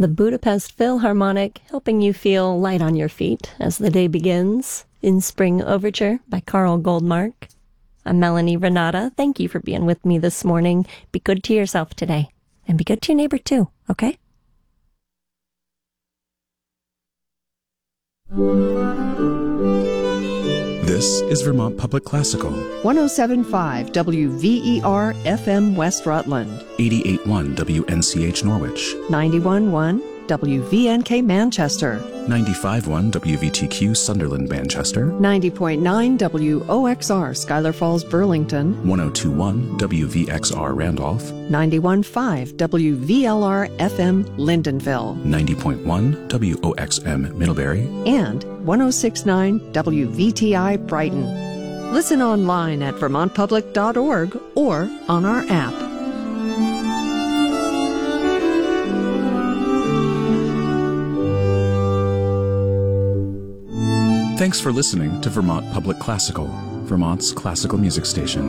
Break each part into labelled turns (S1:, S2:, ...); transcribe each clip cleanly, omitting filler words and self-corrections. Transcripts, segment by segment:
S1: the Budapest Philharmonic, helping you feel light on your feet as the day begins. In Spring Overture by Carl Goldmark. I'm Melanie Renata. Thank you for being with me this morning. Be good to yourself today, and be good to your neighbor too, okay?
S2: This is Vermont Public Classical.
S3: 107.5 WVER FM West Rutland.
S2: 88.1 WNCH Norwich.
S3: 91.1 WVNK Manchester.
S2: 95.1 WVTQ Sunderland Manchester.
S3: 90.9 WOXR Schuyler Falls Burlington.
S2: 102.1 WVXR Randolph.
S3: 91.5 WVLR FM Lindenville.
S2: 90.1 WOXM Middlebury.
S3: And 106.9 WVTI Brighton. Listen online at vermontpublic.org or on our app.
S2: Thanks for listening to Vermont Public Classical, Vermont's classical music station.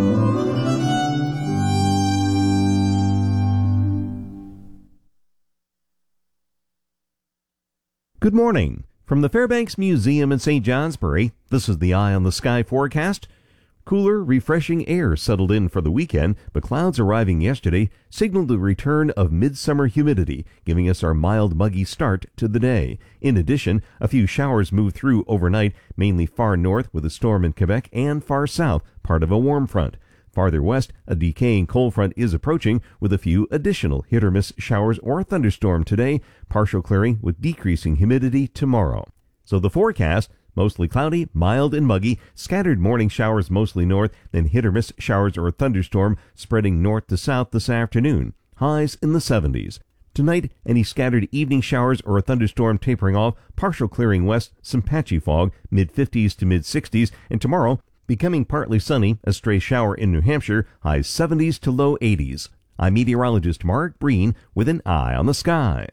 S4: Good morning. From the Fairbanks Museum in St. Johnsbury, this is the Eye on the Sky forecast. Cooler, refreshing air settled in for the weekend, but clouds arriving yesterday signaled the return of midsummer humidity, giving us our mild, muggy start to the day. In addition, a few showers moved through overnight, mainly far north with a storm in Quebec and far south, part of a warm front. Farther west, a decaying cold front is approaching with a few additional hit-or-miss showers or thunderstorm today, partial clearing with decreasing humidity tomorrow. So the forecast: mostly cloudy, mild and muggy, scattered morning showers mostly north, then hit-or-miss showers or a thunderstorm spreading north to south this afternoon. Highs in the 70s. Tonight, any scattered evening showers or a thunderstorm tapering off, partial clearing west, some patchy fog, mid-50s to mid-60s, and tomorrow, becoming partly sunny, a stray shower in New Hampshire, highs 70s to low 80s. I'm meteorologist Mark Breen with an Eye on the Sky.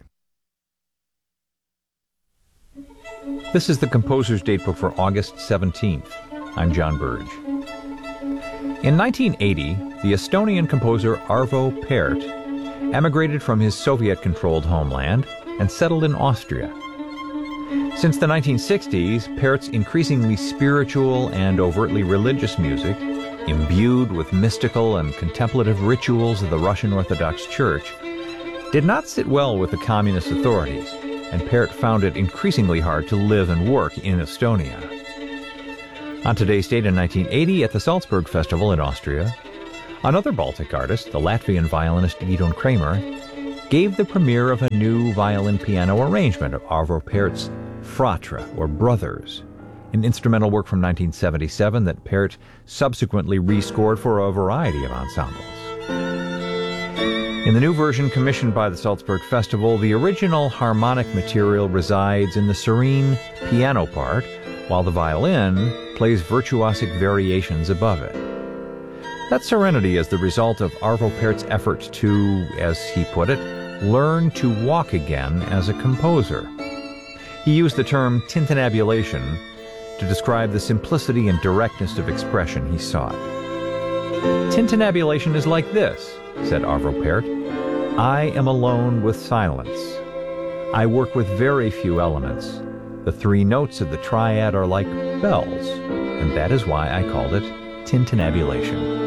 S5: This is the Composer's Datebook for August 17th. I'm John Burge. In 1980, the Estonian composer Arvo Pärt emigrated from his Soviet-controlled homeland and settled in Austria. Since the 1960s, Pärt's increasingly spiritual and overtly religious music, imbued with mystical and contemplative rituals of the Russian Orthodox Church, did not sit well with the communist authorities, and Pärt found it increasingly hard to live and work in Estonia. On today's date in 1980, at the Salzburg Festival in Austria, another Baltic artist, the Latvian violinist Gidon Kramer, gave the premiere of a new violin-piano arrangement of Arvo Pärt's Fratra, or Brothers, an instrumental work from 1977 that Pärt subsequently rescored for a variety of ensembles. In the new version commissioned by the Salzburg Festival, the original harmonic material resides in the serene piano part, while the violin plays virtuosic variations above it. That serenity is the result of Arvo Pärt's effort to, as he put it, learn to walk again as a composer. He used the term tintinnabulation to describe the simplicity and directness of expression he sought. Tintinnabulation is like this, said Arvo Pärt. I am alone with silence. I work with very few elements. The three notes of the triad are like bells, and that is why I called it tintinnabulation.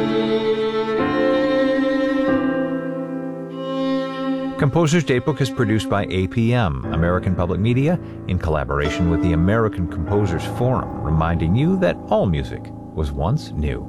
S5: Composer's Datebook is produced by APM, American Public Media, in collaboration with the American Composers Forum, reminding you that all music was once new.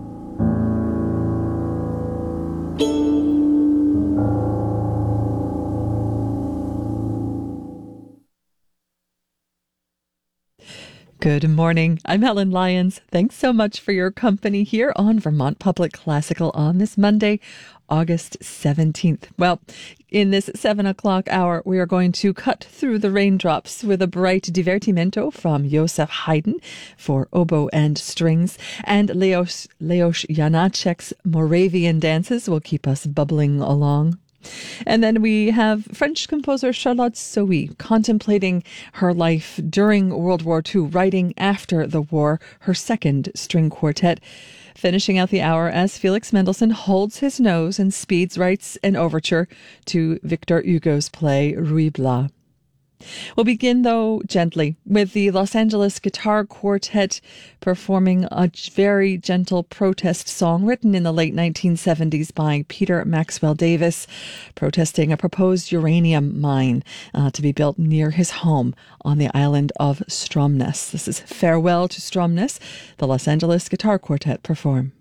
S6: Good morning. I'm Helen Lyons. Thanks so much for your company here on Vermont Public Classical on this Monday, August 17th. Well, in this 7 o'clock hour, we are going to cut through the raindrops with a bright divertimento from Joseph Haydn for oboe and strings, and Leos Janáček's Moravian dances will keep us bubbling along. And then we have French composer Charlotte Sohi contemplating her life during World War II, writing after the war, her second string quartet. Finishing out the hour as Felix Mendelssohn holds his nose and Speeds writes an overture to Victor Hugo's play Ruy Blas. We'll begin, though, gently with the Los Angeles Guitar Quartet performing a very gentle protest song written in the late 1970s by Peter Maxwell Davis, protesting a proposed uranium mine to be built near his home on the island of Stromness. This is Farewell to Stromness. The Los Angeles Guitar Quartet perform.